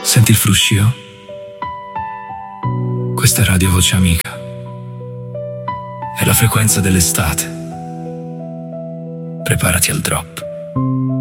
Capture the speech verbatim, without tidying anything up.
Senti il fruscio? Questa è Radio Voce Amica. È la frequenza dell'estate. Preparati al drop.